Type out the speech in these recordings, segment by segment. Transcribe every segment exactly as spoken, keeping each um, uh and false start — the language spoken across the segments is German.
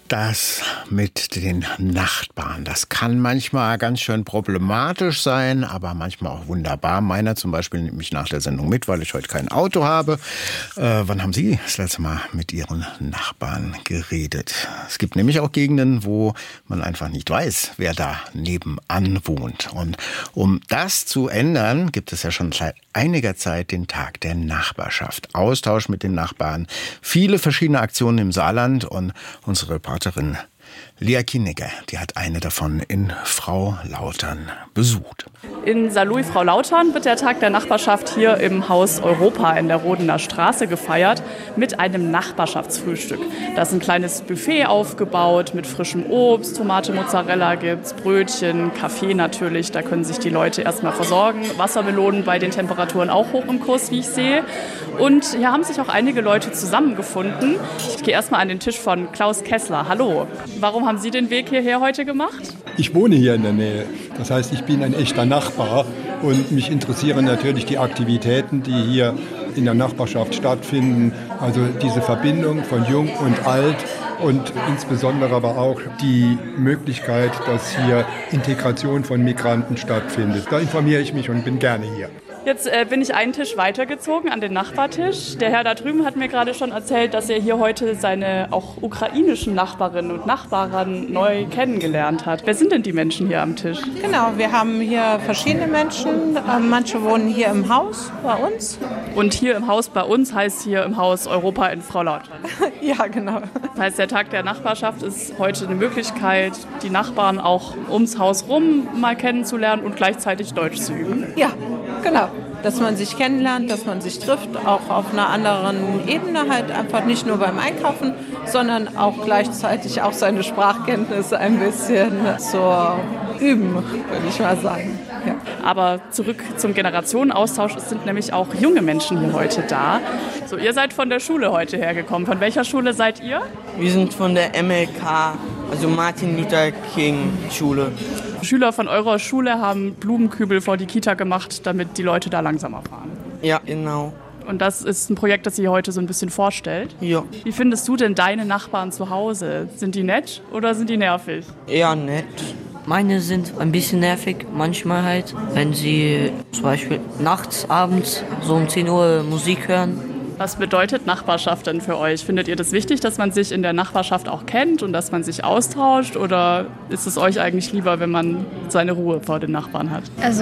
Das mit den Nachbarn, das kann manchmal ganz schön problematisch sein, aber manchmal auch wunderbar. Meiner zum Beispiel nimmt mich nach der Sendung mit, weil ich heute kein Auto habe. Äh, wann haben Sie das letzte Mal mit Ihren Nachbarn geredet? Es gibt nämlich auch Gegenden, wo man einfach nicht weiß, wer da nebenan wohnt. Und um das zu ändern, gibt es ja schon seit einiger Zeit den Tag der Nachbarschaft. Austausch mit den Nachbarn, viele verschiedene Aktionen im Saarland und unsere Reporterin Lea Kienegger, die hat eine davon in Frau Lautern besucht. In Saarlouis Frau Lautern wird der Tag der Nachbarschaft hier im Haus Europa in der Rodener Straße gefeiert mit einem Nachbarschaftsfrühstück. Da ist ein kleines Buffet aufgebaut mit frischem Obst, Tomate, Mozzarella gibt's, Brötchen, Kaffee natürlich. Da können sich die Leute erstmal versorgen. Wassermelonen bei den Temperaturen auch hoch im Kurs, wie ich sehe. Und hier haben sich auch einige Leute zusammengefunden. Ich gehe erstmal an den Tisch von Klaus Kessler. Hallo. Warum haben Sie den Weg hierher heute gemacht? Ich wohne hier in der Nähe. Das heißt, ich bin ein echter Nachbar und mich interessieren natürlich die Aktivitäten, die hier in der Nachbarschaft stattfinden. Also diese Verbindung von Jung und Alt und insbesondere aber auch die Möglichkeit, dass hier Integration von Migranten stattfindet. Da informiere ich mich und bin gerne hier. Jetzt äh, bin ich einen Tisch weitergezogen an den Nachbartisch. Der Herr da drüben hat mir gerade schon erzählt, dass er hier heute seine auch ukrainischen Nachbarinnen und Nachbarn neu kennengelernt hat. Wer sind denn die Menschen hier am Tisch? Genau, wir haben hier verschiedene Menschen. Manche wohnen hier im Haus bei uns. Und hier im Haus bei uns heißt hier im Haus Europa in Frau Lautern. Ja, genau. Das heißt, der Tag der Nachbarschaft ist heute eine Möglichkeit, die Nachbarn auch ums Haus rum mal kennenzulernen und gleichzeitig Deutsch zu üben. Ja, genau. Dass man sich kennenlernt, dass man sich trifft, auch auf einer anderen Ebene, halt einfach nicht nur beim Einkaufen, sondern auch gleichzeitig auch seine Sprachkenntnisse ein bisschen zu üben, würde ich mal sagen. Ja. Aber zurück zum Generationenaustausch, es sind nämlich auch junge Menschen hier heute da. So, ihr seid von der Schule heute hergekommen. Von welcher Schule seid ihr? Wir sind von der M L K, also Martin Luther King Schule. Schüler von eurer Schule haben Blumenkübel vor die Kita gemacht, damit die Leute da langsamer fahren. Ja, genau. Und das ist ein Projekt, das ihr heute so ein bisschen vorstellt. Ja. Wie findest du denn deine Nachbarn zu Hause? Sind die nett oder sind die nervig? Eher nett. Meine sind ein bisschen nervig, manchmal halt, wenn sie zum Beispiel nachts, abends so um zehn Uhr Musik hören. Was bedeutet Nachbarschaft denn für euch? Findet ihr das wichtig, dass man sich in der Nachbarschaft auch kennt und dass man sich austauscht? Oder ist es euch eigentlich lieber, wenn man seine Ruhe vor den Nachbarn hat? Also,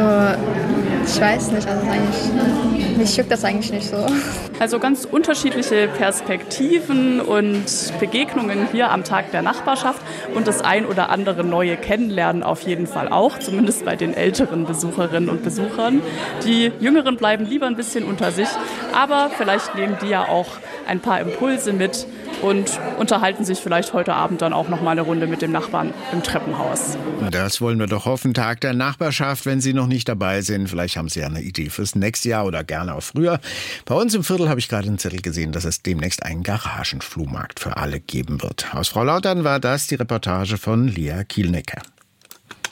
ich weiß nicht. Also eigentlich, mich juckt das eigentlich nicht so. Also ganz unterschiedliche Perspektiven und Begegnungen hier am Tag der Nachbarschaft und das ein oder andere neue Kennenlernen auf jeden Fall auch, zumindest bei den älteren Besucherinnen und Besuchern. Die Jüngeren bleiben lieber ein bisschen unter sich, aber vielleicht nehmen die ja auch ein paar Impulse mit und unterhalten sich vielleicht heute Abend dann auch noch mal eine Runde mit dem Nachbarn im Treppenhaus. Das wollen wir doch hoffen. Tag der Nachbarschaft, wenn Sie noch nicht dabei sind. Vielleicht haben Sie ja eine Idee fürs nächste Jahr oder gerne auch früher. Bei uns im Viertel habe ich gerade einen Zettel gesehen, dass es demnächst einen Garagenflohmarkt für alle geben wird. Aus Frau Lautern war das die Reportage von Lea Kienegger.